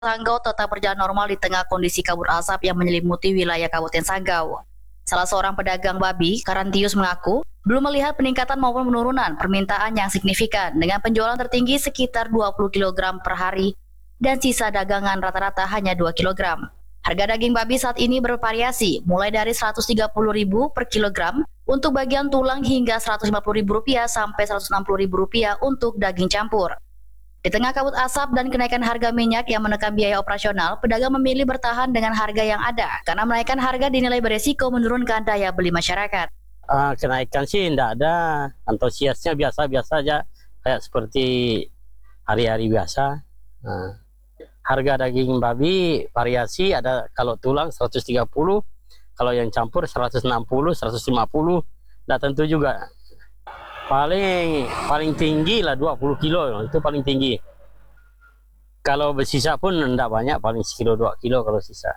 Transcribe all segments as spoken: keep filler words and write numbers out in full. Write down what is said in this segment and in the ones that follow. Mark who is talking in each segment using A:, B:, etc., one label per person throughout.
A: Sanggau tetap berjalan normal di tengah kondisi kabut asap yang menyelimuti wilayah Kabupaten Sanggau. Salah seorang pedagang babi, Karantius, mengaku belum melihat peningkatan maupun penurunan permintaan yang signifikan dengan penjualan tertinggi sekitar dua puluh kilogram per hari dan sisa dagangan rata-rata hanya dua kilogram. Harga daging babi saat ini bervariasi mulai dari seratus tiga puluh ribu per kilogram untuk bagian tulang hingga seratus lima puluh ribu rupiah sampai seratus enam puluh ribu rupiah untuk daging campur. Di tengah kabut asap dan kenaikan harga minyak yang menekan biaya operasional, pedagang memilih bertahan dengan harga yang ada karena menaikkan harga dinilai beresiko menurunkan daya beli masyarakat.
B: Uh, kenaikan sih tidak ada, antusiasnya biasa-biasa aja, kayak seperti hari-hari biasa. Nah, harga daging babi variasi, ada kalau tulang seratus tiga puluh, kalau yang campur seratus enam puluh, seratus lima puluh, nah tentu juga paling paling tinggi lah dua puluh kilo, itu paling tinggi. Kalau bersisa pun tidak banyak, paling sekilo dua kilo kalau sisa.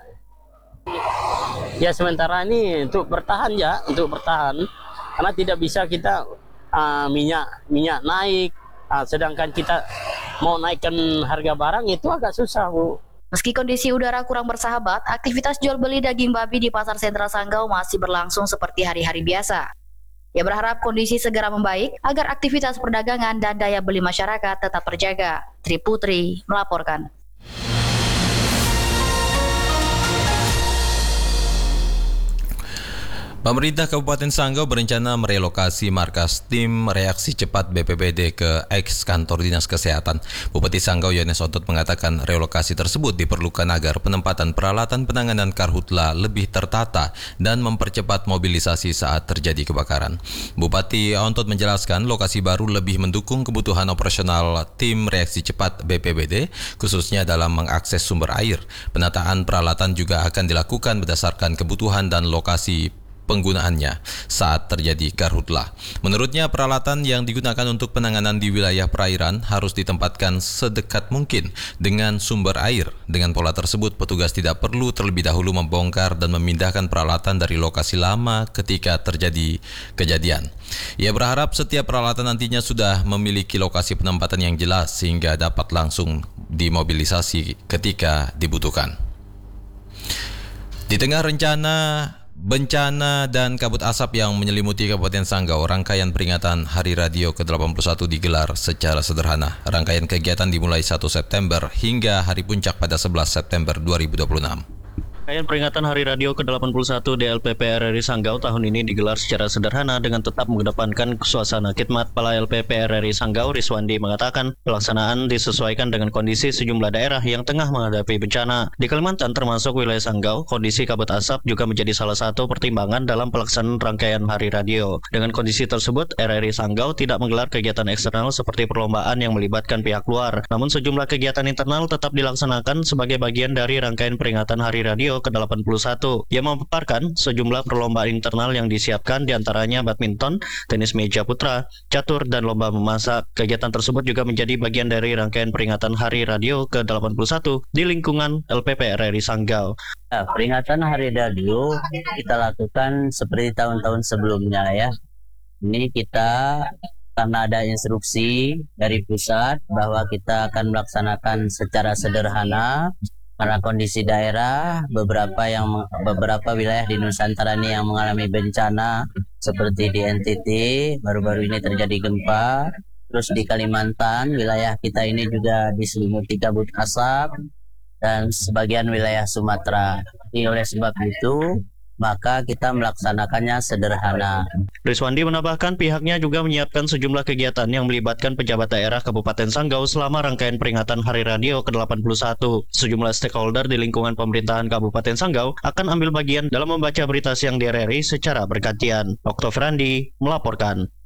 B: Ya sementara ini untuk bertahan ya, untuk bertahan, karena tidak bisa kita uh, minyak minyak naik, uh, sedangkan kita mau naikkan harga barang itu agak susah, Bu.
A: Meski kondisi udara kurang bersahabat, aktivitas jual beli daging babi di Pasar Sentral Sanggau masih berlangsung seperti hari-hari biasa. Ia berharap kondisi segera membaik agar aktivitas perdagangan dan daya beli masyarakat tetap terjaga. Tri Putri melaporkan.
C: Pemerintah Kabupaten Sanggau berencana merelokasi markas tim reaksi cepat B P B D ke eks kantor Dinas Kesehatan. Bupati Sanggau Yones Otot mengatakan relokasi tersebut diperlukan agar penempatan peralatan penanganan karhutla lebih tertata dan mempercepat mobilisasi saat terjadi kebakaran. Bupati Ontot menjelaskan lokasi baru lebih mendukung kebutuhan operasional tim reaksi cepat B P B D, khususnya dalam mengakses sumber air. Penataan peralatan juga akan dilakukan berdasarkan kebutuhan dan lokasi penggunaannya saat terjadi karhutla. Menurutnya, peralatan yang digunakan untuk penanganan di wilayah perairan harus ditempatkan sedekat mungkin dengan sumber air. Dengan pola tersebut, petugas tidak perlu terlebih dahulu membongkar dan memindahkan peralatan dari lokasi lama ketika terjadi kejadian. Ia berharap setiap peralatan nantinya sudah memiliki lokasi penempatan yang jelas sehingga dapat langsung dimobilisasi ketika dibutuhkan. Di tengah rencana bencana dan kabut asap yang menyelimuti Kabupaten Sanggau, rangkaian peringatan Hari Radio ke delapan puluh satu digelar secara sederhana. Rangkaian kegiatan dimulai satu September hingga hari puncak pada sebelas September dua ribu dua puluh enam.
D: Rangkaian peringatan Hari Radio ke delapan puluh satu D L P P R R I Sanggau tahun ini digelar secara sederhana dengan tetap mengedepankan suasana khidmat. Kepala L P P R R I Sanggau, Riswandi, mengatakan pelaksanaan disesuaikan dengan kondisi sejumlah daerah yang tengah menghadapi bencana. Di Kalimantan termasuk wilayah Sanggau, kondisi kabut asap juga menjadi salah satu pertimbangan dalam pelaksanaan rangkaian Hari Radio. Dengan kondisi tersebut, R R I Sanggau tidak menggelar kegiatan eksternal seperti perlombaan yang melibatkan pihak luar. Namun sejumlah kegiatan internal tetap dilaksanakan sebagai bagian dari rangkaian peringatan Hari Radio ke delapan puluh satu. Ia memaparkan sejumlah perlombaan internal yang disiapkan, diantaranya badminton, tenis meja putra, catur, dan lomba memasak. Kegiatan tersebut juga menjadi bagian dari rangkaian peringatan Hari Radio ke delapan puluh satu di lingkungan L P P R R I Sanggau.
E: Ya, peringatan Hari Radio kita lakukan seperti tahun-tahun sebelumnya ya. Ini kita karena ada instruksi dari pusat bahwa kita akan melaksanakan secara sederhana. Karena kondisi daerah, beberapa yang beberapa wilayah di Nusantara ini yang mengalami bencana seperti di N T T, baru-baru ini terjadi gempa. Terus di Kalimantan, wilayah kita ini juga diselimuti kabut asap, dan sebagian wilayah Sumatera. Jadi oleh sebab itu, maka kita melaksanakannya sederhana.
D: Riswandi menambahkan pihaknya juga menyiapkan sejumlah kegiatan yang melibatkan pejabat daerah Kabupaten Sanggau selama rangkaian peringatan Hari Radio ke delapan puluh satu. Sejumlah stakeholder di lingkungan pemerintahan Kabupaten Sanggau akan ambil bagian dalam membaca berita siang di R R I secara bergantian. Oktav Randi melaporkan.